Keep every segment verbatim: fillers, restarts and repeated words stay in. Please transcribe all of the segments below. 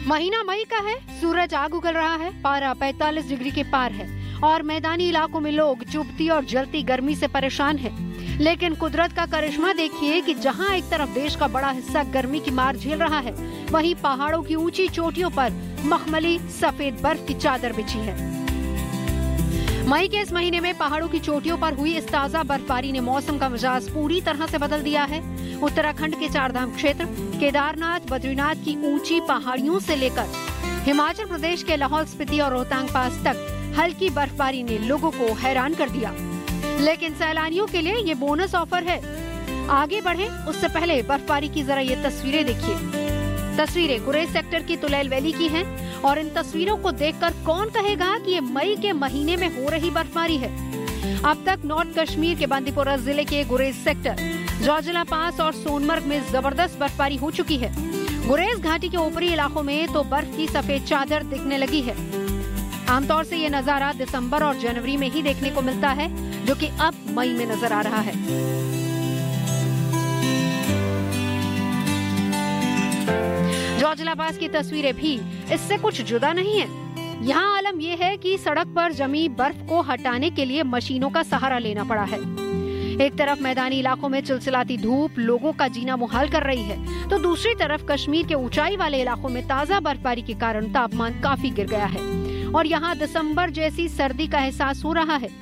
महीना मई का है, सूरज आग उगल रहा है, पारा पैंतालीस डिग्री के पार है और मैदानी इलाकों में लोग चुभती और जलती गर्मी से परेशान हैं। लेकिन कुदरत का करिश्मा देखिए कि जहां एक तरफ देश का बड़ा हिस्सा गर्मी की मार झेल रहा है, वहीं पहाड़ों की ऊंची चोटियों पर मखमली सफेद बर्फ की चादर बिछी है। मई के इस महीने में पहाड़ों की चोटियों पर हुई इस ताजा बर्फबारी ने मौसम का मिजाज पूरी तरह से बदल दिया है। उत्तराखंड के चारधाम क्षेत्र, केदारनाथ, बद्रीनाथ की ऊंची पहाड़ियों से लेकर हिमाचल प्रदेश के लाहौल स्पीति और रोहतांग पास तक हल्की बर्फबारी ने लोगों को हैरान कर दिया। लेकिन सैलानियों के लिए ये बोनस ऑफर है। आगे बढ़े उससे पहले बर्फबारी की जरा ये तस्वीरें देखिए। तस्वीरें गुरेज सेक्टर की तुलैल वैली की हैं और इन तस्वीरों को देखकर कौन कहेगा कि ये मई के महीने में हो रही बर्फबारी है। अब तक नॉर्थ कश्मीर के बांदीपोरा जिले के गुरेज सेक्टर, जोजिला पास और सोनमर्ग में जबरदस्त बर्फबारी हो चुकी है। गुरेज घाटी के ऊपरी इलाकों में तो बर्फ की सफेद चादर दिखने लगी है। आमतौर से ये नजारा दिसंबर और जनवरी में ही देखने को मिलता है, जो कि अब मई में नजर आ रहा है। जोजिला पास की तस्वीरें भी इससे कुछ जुदा नहीं है। यहाँ आलम यह है कि सड़क पर जमी बर्फ को हटाने के लिए मशीनों का सहारा लेना पड़ा है। एक तरफ मैदानी इलाकों में चिलचिलाती धूप लोगों का जीना मुहाल कर रही है, तो दूसरी तरफ कश्मीर के ऊंचाई वाले इलाकों में ताजा बर्फबारी के कारण तापमान काफी गिर गया है और यहाँ दिसंबर जैसी सर्दी का एहसास हो रहा है।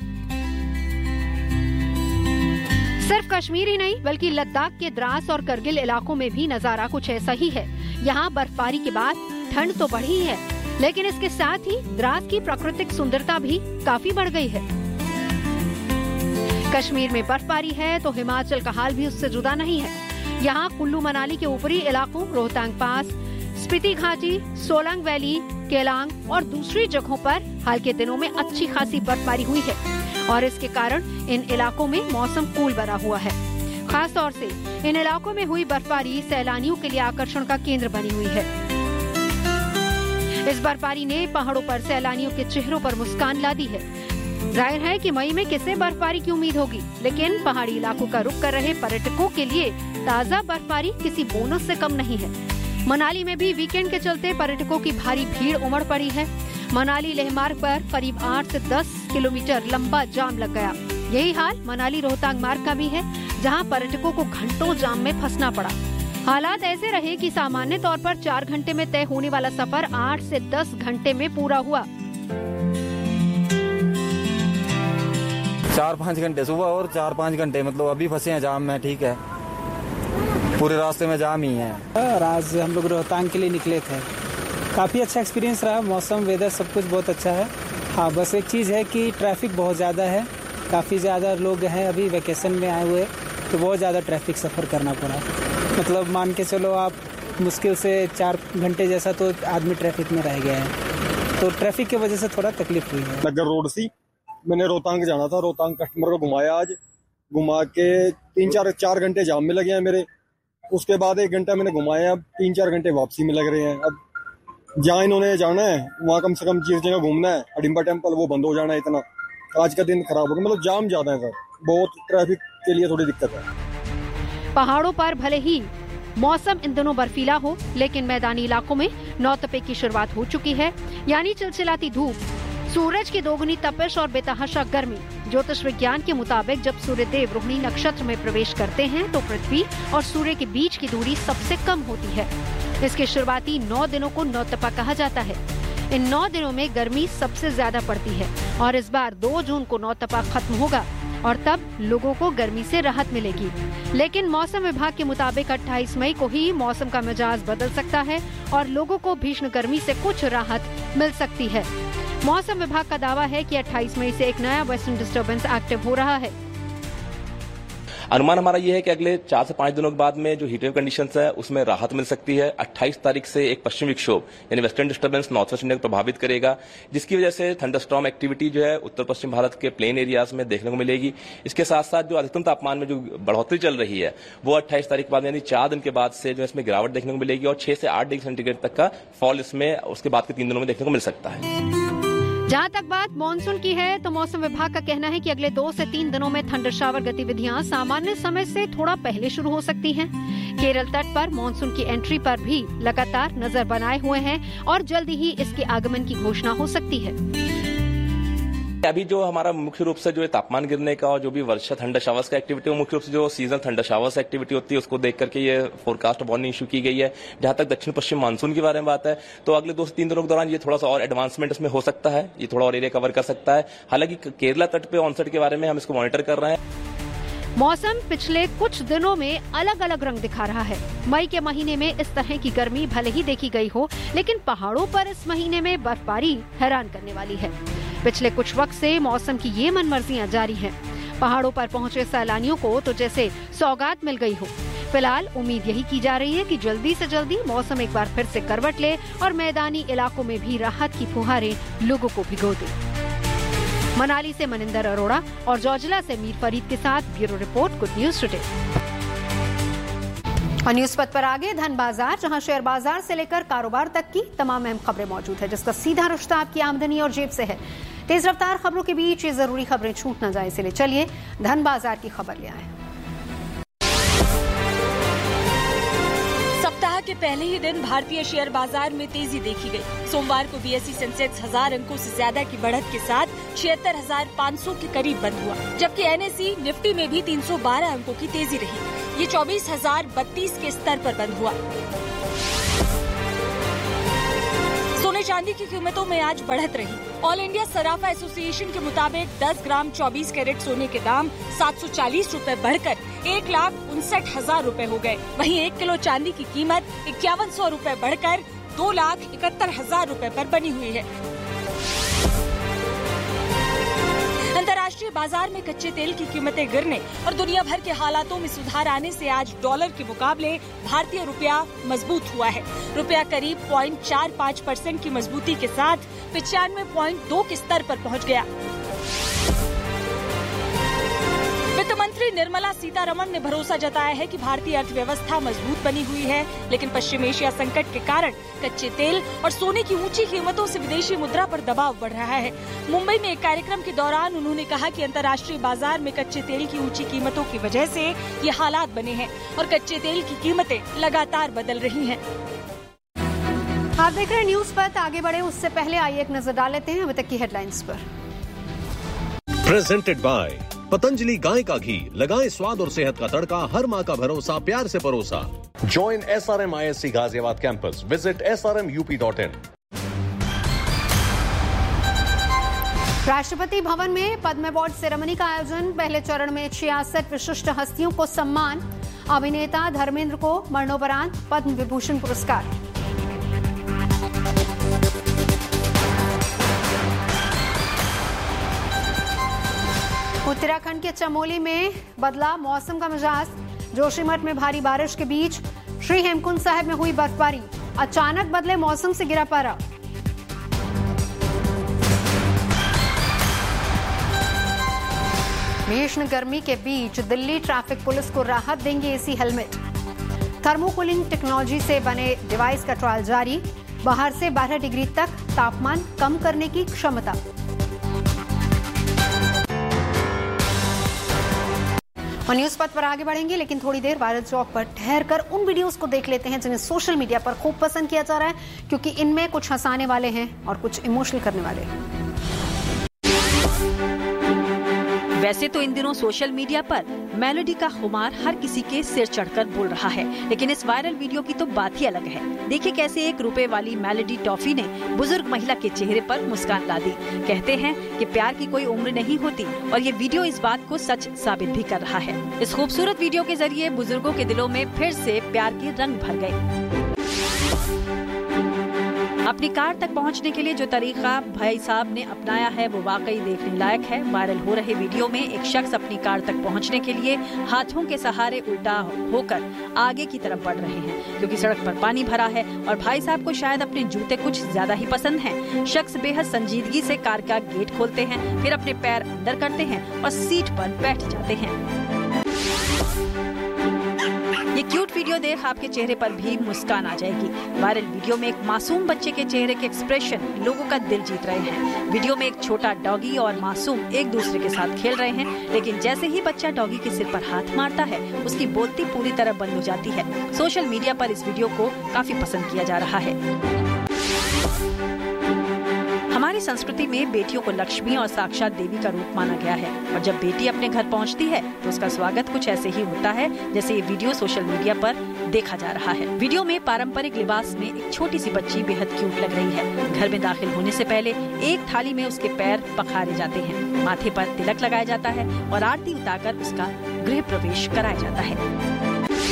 सिर्फ कश्मीर ही नहीं बल्कि लद्दाख के द्रास और करगिल इलाकों में भी नजारा कुछ ऐसा ही है। यहाँ बर्फबारी के बाद ठंड तो बढ़ी है, लेकिन इसके साथ ही द्रास की प्राकृतिक सुंदरता भी काफी बढ़ गई है। कश्मीर में बर्फबारी है तो हिमाचल का हाल भी उससे जुदा नहीं है। यहाँ कुल्लू मनाली के ऊपरी इलाकों, रोहतांग पास, स्पीति घाटी, सोलंग वैली, केलांग और दूसरी जगहों पर हाल के दिनों में अच्छी खासी बर्फबारी हुई है और इसके कारण इन इलाकों में मौसम कूल बना हुआ है। खास तौर से इन इलाकों में हुई बर्फबारी सैलानियों के लिए आकर्षण का केंद्र बनी हुई है। इस बर्फबारी ने पहाड़ों पर सैलानियों के चेहरों पर मुस्कान ला दी है। जाहिर है कि मई में किसे बर्फबारी की उम्मीद होगी, लेकिन पहाड़ी इलाकों का रुख कर रहे पर्यटकों के लिए ताजा बर्फबारी किसी बोनस से कम नहीं है। मनाली में भी वीकेंड के चलते पर्यटकों की भारी भीड़ उमड़ पड़ी है। मनाली लेह मार्ग पर करीब आठ से दस किलोमीटर लंबा जाम लग गया। यही हाल मनाली रोहतांग मार्ग का भी है, जहां पर्यटकों को घंटों जाम में फंसना पड़ा। हालात ऐसे रहे कि सामान्य तौर पर चार घंटे में तय होने वाला सफर आठ से दस घंटे में पूरा हुआ। चार पाँच घंटे सुबह और चार पाँच घंटे मतलब अभी फंसे हैं जाम में। ठीक है, पूरे रास्ते में जाम ही है। और आज हम लोग रोहतांग के लिए निकले थे। काफ़ी अच्छा एक्सपीरियंस रहा, मौसम, वेदर सब कुछ बहुत अच्छा है। हाँ, बस एक चीज़ है कि ट्रैफिक बहुत ज़्यादा है। काफ़ी ज़्यादा लोग हैं अभी वैकेशन में आए हुए, तो बहुत ज़्यादा ट्रैफिक सफ़र करना पड़ा। मतलब मान के चलो आप मुश्किल से चार घंटे जैसा तो आदमी ट्रैफिक में रह गया है, तो ट्रैफिक की वजह से थोड़ा तकलीफ हुई है। नगर रोड से मैंने रोहतांग जाना था, रोहतांग कस्टमर को घुमाया आज, घुमा के तीन चार चार घंटे जाम में लगे हैं मेरे। उसके बाद एक घंटा मैंने घुमाया, अब तीन चार घंटे वापसी में लग रहे हैं। अब जहाँ इन्होंने जाना है वहाँ कम से कम जिस जगह घूमना है अडिम्बा टेम्पल, वो बंद हो जाना है। इतना आज का दिन खराब हो गया, मतलब जाम ज्यादा है सर, बहुत ट्रैफिक के लिए थोड़ी दिक्कत है। पहाड़ों पर भले ही मौसम इन दिनों बर्फीला हो, लेकिन मैदानी इलाकों में नौतपे की शुरुआत हो चुकी है, यानी चिलचिलाती धूप, सूरज की दोगुनी तपिश और बेतहाशा गर्मी। ज्योतिष विज्ञान के मुताबिक जब सूर्यदेव रोहिणी नक्षत्र में प्रवेश करते हैं तो पृथ्वी और सूर्य के बीच की दूरी सबसे कम होती है। इसके शुरुआती नौ दिनों को नौतपा कहा जाता है। इन नौ दिनों में गर्मी सबसे ज्यादा पड़ती है और इस बार दो जून को नौतपा खत्म होगा और तब लोगों को गर्मी से राहत मिलेगी। लेकिन मौसम विभाग के मुताबिक अट्ठाईस मई को ही मौसम का मिजाज बदल सकता है और लोगों को भीषण गर्मी से कुछ राहत मिल सकती है। मौसम विभाग का दावा है कि अट्ठाईस मई से एक नया वेस्टर्न डिस्टर्बेंस एक्टिव हो रहा है। अनुमान हमारा ये है कि अगले चार से पांच दिनों के बाद में जो हीट वेव कंडीशंस है उसमें राहत मिल सकती है। अट्ठाईस तारीख से एक पश्चिमी विक्षोभ यानी western disturbance north west India को प्रभावित करेगा, जिसकी वजह से थंडरस्टॉर्म एक्टिविटी जो है उत्तर पश्चिम भारत के प्लेन एरियाज में देखने को मिलेगी। इसके साथ साथ जो अधिकतम तापमान में जो बढ़ोतरी चल रही है वो अट्ठाईस तारीख के बाद यानी चार दिन के बाद से जो इसमें गिरावट देखने को मिलेगी और छह से आठ डिग्री सेंटीग्रेड तक का फॉल इसमें उसके बाद के तीन दिनों में देखने को मिल सकता है। जहाँ तक बात मानसून की है तो मौसम विभाग का कहना है कि अगले दो से तीन दिनों में थंडर शावर गतिविधियां सामान्य समय से थोड़ा पहले शुरू हो सकती हैं। केरल तट पर मानसून की एंट्री पर भी लगातार नजर बनाए हुए हैं और जल्दी ही इसके आगमन की घोषणा हो सकती है। अभी जो हमारा मुख्य रूप से जो है तापमान गिरने का और जो भी वर्षा थंडर शावर्स का एक्टिविटी है, मुख्य रूप से जो सीजन थंडर शावर्स एक्टिविटी होती है उसको देख करके ये फोरकास्ट वार्निंग इशू की गई है। जहां तक दक्षिण पश्चिम मानसून के बारे में बात है तो अगले दो से तीन दिनों के दौरान ये थोड़ा सा और एडवांसमेंट इसमें हो सकता है, ये थोड़ा और एरिया कवर कर सकता है। हालांकि केरला तट पे ऑनसेट के बारे में हम इसको मॉनिटर कर रहे हैं। मौसम पिछले कुछ दिनों में अलग अलग रंग दिखा रहा है। मई के महीने में इस तरह की गर्मी भले ही देखी गई हो, लेकिन पहाड़ों पर इस महीने में बर्फबारी हैरान करने वाली है। पिछले कुछ वक्त से मौसम की ये मनमर्जियां जारी हैं। पहाड़ों पर पहुंचे सैलानियों को तो जैसे सौगात मिल गई हो। फिलहाल उम्मीद यही की जा रही है कि जल्दी से जल्दी मौसम एक बार फिर से करवट ले और मैदानी इलाकों में भी राहत की फुहारें लोगों को भिगो दे। मनाली से मनिंदर अरोड़ा और जौजिला से मीर फरीद के साथ bureau report, good news today. और न्यूज पथ पर आगे धन बाजार, जहां शेयर बाजार से लेकर कारोबार तक की तमाम अहम खबरें मौजूद है, जिसका सीधा रिश्ता आपकी आमदनी और जेब से है। तेज रफ्तार खबरों के बीच ये जरूरी खबरें छूट न जाए, इसलिए चलिए धन बाजार की खबर ले आए। सप्ताह के पहले ही दिन भारतीय शेयर बाजार में तेजी देखी गई। सोमवार को बीएसई सेंसेक्स हजार अंकों से ज्यादा की बढ़त के साथ छिहत्तर हजार पाँच सौ के करीब बंद हुआ, जबकि एनएसई निफ्टी में भी तीन सौ बारह अंकों की तेजी रही। ये चौबीस हजार बत्तीस के स्तर पर बंद हुआ। सोने चांदी की कीमतों में आज बढ़त रही। ऑल इंडिया सराफा एसोसिएशन के मुताबिक दस ग्राम चौबीस कैरेट सोने के दाम सात सौ चालीस रूपए बढ़कर एक लाख उनसठ हजार रूपए हो गए। वहीं एक किलो चांदी की कीमत इक्यावन सौ रूपए बढ़कर दो लाख इकहत्तर हजार रूपए पर बनी हुई है। अंतर्राष्ट्रीय बाजार में कच्चे तेल की कीमतें गिरने और दुनिया भर के हालातों में सुधार आने से आज डॉलर के मुकाबले भारतीय रुपया मजबूत हुआ है। रुपया करीब पॉइंट चार पाँच परसेंट की मजबूती के साथ पिचानवे पॉइंट दो के स्तर पर पहुंच गया। वित्त मंत्री निर्मला सीतारमण ने भरोसा जताया है कि भारतीय अर्थव्यवस्था मजबूत बनी हुई है, लेकिन पश्चिम एशिया संकट के कारण कच्चे तेल और सोने की ऊंची कीमतों से विदेशी मुद्रा पर दबाव बढ़ रहा है। मुंबई में एक कार्यक्रम के दौरान उन्होंने कहा कि अंतर्राष्ट्रीय बाजार में कच्चे तेल की ऊंची कीमतों की वजह से ये हालात बने हैं और कच्चे तेल की कीमतें लगातार बदल रही हैं। आप देख रहे हैं न्यूज पर। आगे बढ़े उससे पहले आइए एक नजर डाल लेते हैं अभी तक की हेडलाइंस पर। प्रेजेंटेड बाय पतंजलि गाय का घी, लगाएं स्वाद और सेहत का तड़का, हर माँ का भरोसा, प्यार से परोसा। Join S R M I S C Ghaziabad campus, visit S R M U P dot in. Rashtrapati Bhavan में पद्म अवार्ड सेरेमनी का आयोजन। पहले चरण में छियासठ विशिष्ट हस्तियों को सम्मान। अभिनेता धर्मेंद्र को मरणोपरांत पद्म विभूषण पुरस्कार। उत्तराखंड के चमोली में बदला मौसम का मिजाज। जोशीमठ में भारी बारिश के बीच श्री हेमकुंड साहिब में हुई बर्फबारी। अचानक बदले मौसम से गिरा पारा। भीषण गर्मी के बीच दिल्ली ट्रैफिक पुलिस को राहत देंगे एसी हेलमेट। थर्मोकूलिंग टेक्नोलॉजी से बने डिवाइस का ट्रायल जारी। बाहर से बारह डिग्री तक तापमान कम करने की क्षमता। और न्यूज पथ पर आगे बढ़ेंगे, लेकिन थोड़ी देर वायरल चौक पर ठहर कर उन वीडियोस को देख लेते हैं जिन्हें सोशल मीडिया पर खूब पसंद किया जा रहा है, क्योंकि इनमें कुछ हंसाने वाले हैं और कुछ इमोशनल करने वाले हैं। वैसे तो इन दिनों सोशल मीडिया पर मेलोडी का खुमार हर किसी के सिर चढ़कर बोल रहा है, लेकिन इस वायरल वीडियो की तो बात ही अलग है। देखिए कैसे एक रुपए वाली मेलोडी टॉफी ने बुजुर्ग महिला के चेहरे पर मुस्कान ला दी। कहते हैं कि प्यार की कोई उम्र नहीं होती और ये वीडियो इस बात को सच साबित भी कर रहा है। इस खूबसूरत वीडियो के जरिए बुजुर्गों के दिलों में फिर से प्यार के रंग भर गए। अपनी कार तक पहुंचने के लिए जो तरीका भाई साहब ने अपनाया है वो वाकई देखने लायक है। वायरल हो रहे वीडियो में एक शख्स अपनी कार तक पहुंचने के लिए हाथों के सहारे उल्टा होकर आगे की तरफ बढ़ रहे हैं, क्योंकि सड़क पर पानी भरा है और भाई साहब को शायद अपने जूते कुछ ज्यादा ही पसंद हैं। शख्स बेहद संजीदगी से कार का गेट खोलते हैं, फिर अपने पैर अंदर करते हैं और सीट पर बैठ जाते हैं। ये क्यूट वीडियो वीडियो देख आपके चेहरे पर भी मुस्कान आ जाएगी। वायरल वीडियो में एक मासूम बच्चे के चेहरे के एक्सप्रेशन लोगों का दिल जीत रहे हैं। वीडियो में एक छोटा डॉगी और मासूम एक दूसरे के साथ खेल रहे हैं, लेकिन जैसे ही बच्चा डॉगी के सिर पर हाथ मारता है, उसकी बोलती पूरी तरह बंद हो जाती है। सोशल मीडिया पर इस वीडियो को काफी पसंद किया जा रहा है। हमारी संस्कृति में बेटियों को लक्ष्मी और साक्षात देवी का रूप माना गया है और जब बेटी अपने घर पहुंचती है तो उसका स्वागत कुछ ऐसे ही होता है जैसे ये वीडियो सोशल मीडिया पर देखा जा रहा है। वीडियो में पारंपरिक लिबास में एक छोटी सी बच्ची बेहद क्यूट लग रही है। घर में दाखिल होने से पहले एक थाली में उसके पैर पखारे जाते हैं, माथे पर तिलक लगाया जाता है और आरती उतारकर उसका गृह प्रवेश कराया जाता है।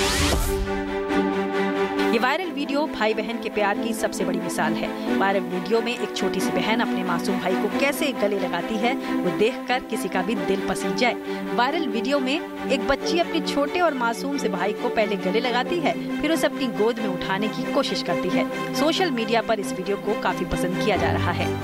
ये वायरल वीडियो भाई बहन के प्यार की सबसे बड़ी मिसाल है। वायरल वीडियो में एक छोटी सी बहन अपने मासूम भाई को कैसे गले लगाती है, वो देखकर किसी का भी दिल पसीज जाए। वायरल वीडियो में एक बच्ची अपने छोटे और मासूम से भाई को पहले गले लगाती है, फिर उसे अपनी गोद में उठाने की कोशिश करती है। सोशल मीडिया पर इस वीडियो को काफी पसंद किया जा रहा है।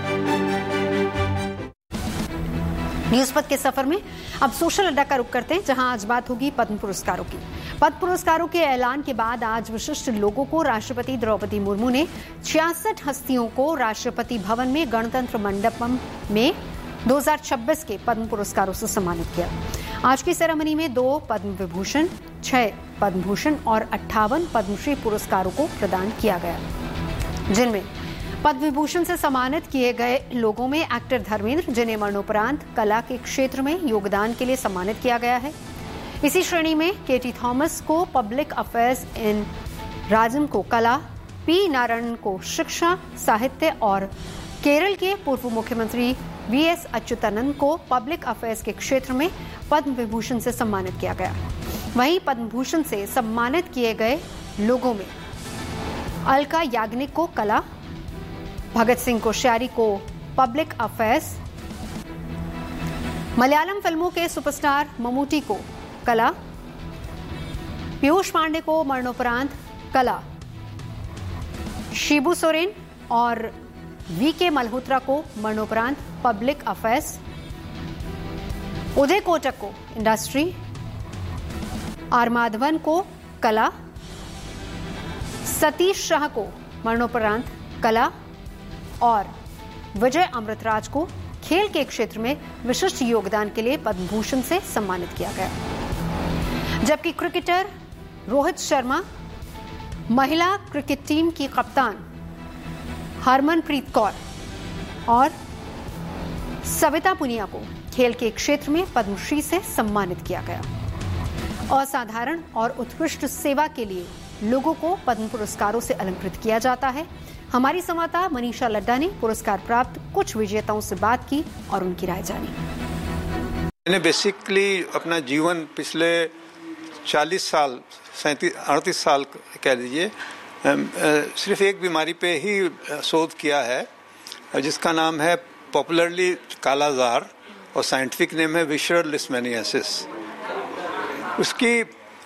न्यूज पथ के सफर में अब सोशल अड्डा का रुख करते हैं, जहां आज बात होगी पद्म पुरस्कारों की। पद्म पुरस्कारों के ऐलान के बाद आज विशिष्ट लोगों को राष्ट्रपति द्रौपदी मुर्मू ने छियासठ हस्तियों को राष्ट्रपति भवन में गणतंत्र मंडपम में दो हज़ार छब्बीस के पद्म पुरस्कारों से सम्मानित किया। आज की सेरेमनी में दो पद्म विभूषण, छह पद्म भूषण और अट्ठावन पद्मश्री पुरस्कारों को प्रदान किया गया, जिनमें पद्म विभूषण से सम्मानित किए गए लोगों में एक्टर धर्मेंद्र, जिन्हें मरणोपरांत कला के क्षेत्र में योगदान के लिए सम्मानित किया गया है। इसी श्रेणी में केटी थॉमस को पब्लिक अफेयर्स इन राजम को कला, पी नारायणन को शिक्षा साहित्य और केरल के पूर्व मुख्यमंत्री वी एस अच्युतानंद को पब्लिक अफेयर्स के क्षेत्र में पद्म विभूषण से सम्मानित किया गया। वहीं पद्म भूषण से सम्मानित किए गए लोगों में अलका याग्निक को कला, भगत सिंह कोश्यारी को पब्लिक अफेयर्स, मलयालम फिल्मों के सुपरस्टार ममूटी को कला, पीयूष पांडे को मरणोपरांत कला, शिबू सोरेन और वी के मल्होत्रा को मरणोपरांत पब्लिक अफेयर्स, उदय कोटक को इंडस्ट्री, आर माधवन को कला, सतीश शाह को मरणोपरांत कला और विजय अमृतराज को खेल के क्षेत्र में विशिष्ट योगदान के लिए पद्म भूषण से सम्मानित किया गया। जबकि क्रिकेटर रोहित शर्मा, महिला क्रिकेट टीम की कप्तान हरमनप्रीत कौर और सविता पुनिया को खेल के क्षेत्र में पद्मश्री से सम्मानित किया गया। असाधारण और उत्कृष्ट सेवा के लिए लोगों को पद्म पुरस्कारों से अलंकृत किया जाता है। हमारी संवाददाता मनीषा लड्डा ने पुरस्कार प्राप्त कुछ विजेताओं से बात की और उनकी राय जानी। मैंने बेसिकली अपना जीवन पिछले चालीस साल सैंतीस अड़तीस साल कह लीजिए सिर्फ एक बीमारी पे ही शोध किया है, जिसका नाम है पॉपुलरली कालाजार और साइंटिफिक नेम है विशरल लिशमैनियासिस। उसकी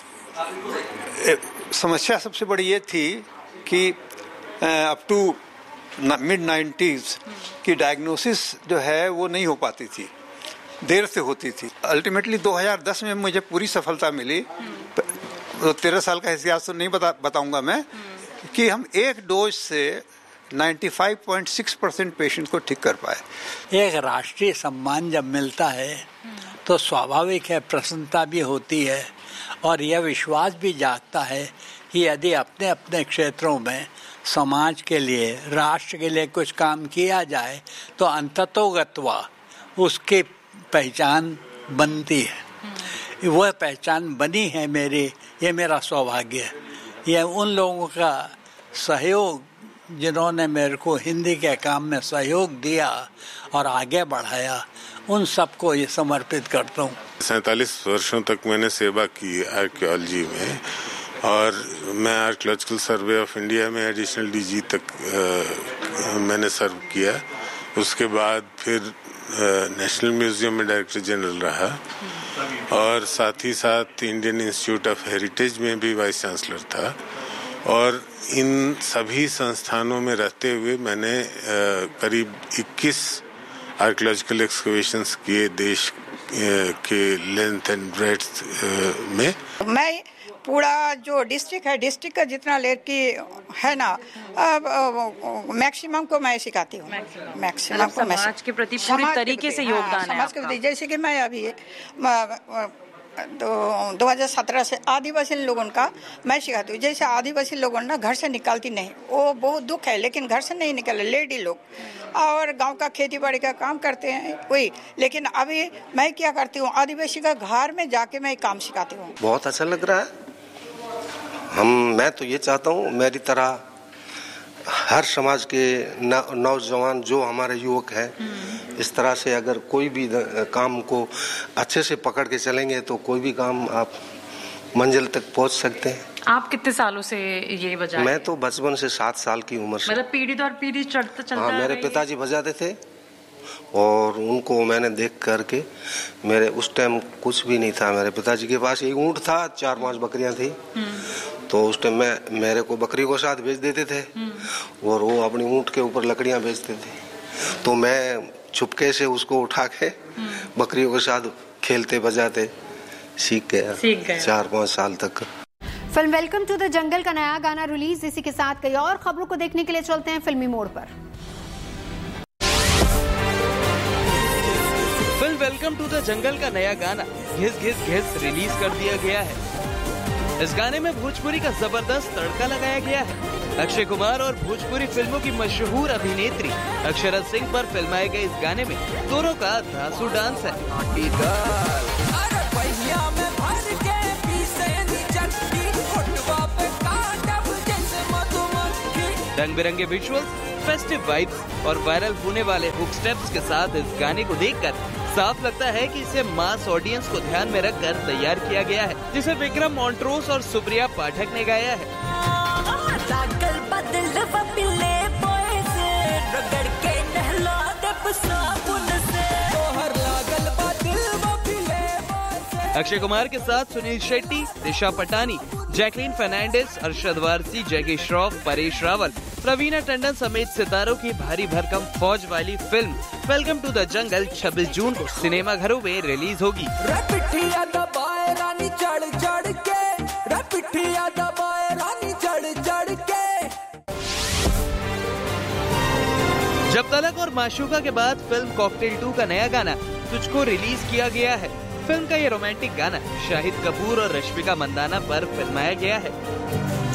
समस्या सबसे बड़ी ये थी कि अप टू मिड नाइन्टीज की डायग्नोसिस जो है वो नहीं हो पाती थी, देर से होती थी। अल्टीमेटली दो हज़ार दस में मुझे पूरी सफलता मिली। तो तेरह साल का इतिहास तो नहीं बता बताऊंगा मैं, कि हम एक डोज से पचानवे पॉइंट छह परसेंट पेशेंट को ठीक कर पाए। एक राष्ट्रीय सम्मान जब मिलता है तो स्वाभाविक है प्रसन्नता भी होती है और यह विश्वास भी जागता है कि यदि अपने अपने क्षेत्रों में समाज के लिए, राष्ट्र के लिए कुछ काम किया जाए तो अंततोगत्वा उसकी पहचान बनती है। वह पहचान बनी है मेरी, ये मेरा सौभाग्य है। यह उन लोगों का सहयोग जिन्होंने मेरे को हिंदी के काम में सहयोग दिया और आगे बढ़ाया, उन सबको ये समर्पित करता हूँ। सैंतालीस वर्षों तक मैंने सेवा की आर्कियोलॉजी में और मैं आर्कियोलॉजिकल सर्वे ऑफ इंडिया में एडिशनल डीजी तक आ, मैंने सर्व किया। उसके बाद फिर नेशनल म्यूजियम में डायरेक्टर जनरल रहा और साथ ही साथ इंडियन इंस्टीट्यूट ऑफ हेरिटेज में भी वाइस चांसलर था। और इन सभी संस्थानों में रहते हुए मैंने करीब इक्कीस आर्कियोलॉजिकल एक्सकवेशंस किए देश के लेंथ एंड ब्रेड्थ में। मैं पूरा जो डिस्ट्रिक्ट है, डिस्ट्रिक्ट का जितना लड़की है ना, मैक्सिमम को मैं सिखाती हूँ। मैक्सिमम को मैं समाज के प्रति पूरी तरीके से योगदान है समाज के प्रति। जैसे कि मैं अभी तो दो हज़ार सत्रह से आदिवासी लोगों का मैं सिखाती हूँ। जैसे आदिवासी लोगों ना घर से निकालती नहीं, वो बहुत दुख है, लेकिन घर से नहीं निकले लेडी लोग, और गांव का खेती बाड़ी का काम करते हैं वही। लेकिन अभी मैं क्या करती हूँ, आदिवासी का घर में जाके मैं काम सिखाती हूँ। बहुत अच्छा लग रहा है। हम मैं तो ये चाहता हूँ मेरी तरह हर समाज के नौजवान जो हमारे युवक हैं, इस तरह से अगर कोई भी काम को अच्छे से पकड़ के चलेंगे तो कोई भी काम आप मंजिल तक पहुंच सकते हैं। आप कितने सालों से ये बजा? मैं तो बचपन से सात साल की उम्र से। मतलब पीढ़ी दर पीढ़ी चलता चलता। हाँ, मेरे पिताजी बजाते थे और उनको मैंने देख करके, मेरे उस टाइम कुछ भी नहीं था, मेरे पिताजी के पास एक ऊँट था, चार पांच बकरियां थी, तो उस टाइम मैं मेरे को बकरी को साथ बेच देते थे और वो अपनी ऊँट के ऊपर लकड़ियां बेचते थे, तो मैं छुपके से उसको उठा के बकरियों के साथ खेलते बजाते सीख गया, सीख गया। चार पाँच साल तक। Film welcome to the jungle का नया गाना रिलीज। इसी के साथ कई और खबरों को देखने के लिए चलते हैं फिल्मी मोड़ पर। Film welcome to the jungle का नया गाना घिस घिस घिस रिलीज कर दिया गया है। इस गाने में भोजपुरी का जबरदस्त तड़का लगाया गया है। अक्षय कुमार और भोजपुरी फिल्मों की मशहूर अभिनेत्री अक्षरा सिंह पर फिल्माए गए इस गाने में दोनों का धांसू डांस है। रंग बिरंगे विजुअल्स, फेस्टिव वाइब्स और वायरल होने वाले हुक स्टेप्स के साथ इस गाने को देखकर साफ लगता है कि इसे मास ऑडियंस को ध्यान में रखकर तैयार किया गया है, जिसे विक्रम मॉन्ट्रोस और सुप्रिया पाठक ने गाया है। अक्षय कुमार के साथ सुनील शेट्टी, दिशा पटानी, जैकलीन फर्नांडिस, अरशद वारसी, जैकी श्रॉफ, परेश रावल, रवीना टंडन समेत सितारों की भारी भरकम फौज वाली film welcome to the jungle छब्बीस जून को सिनेमा घरों में रिलीज होगी। जब तलक और माशूका के बाद फिल्म कॉकटेल टू का नया गाना तुझको रिलीज किया गया है। फिल्म का ये रोमांटिक गाना शाहिद कपूर और रश्मिका मंदाना पर फिल्माया गया है।